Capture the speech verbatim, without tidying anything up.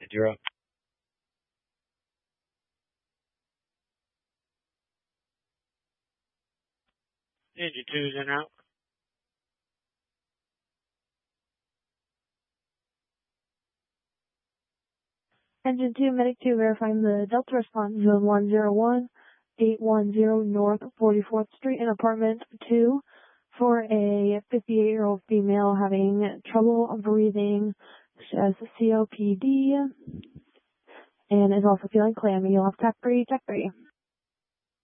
zero. Engine two is en route. Engine two, Medic two, verifying the Delta response, zone one zero one, eight one zero North forty-fourth Street in apartment two for a fifty-eight-year-old female having trouble breathing, says C O P D, and is also feeling clammy. You'll have tech three, tech three.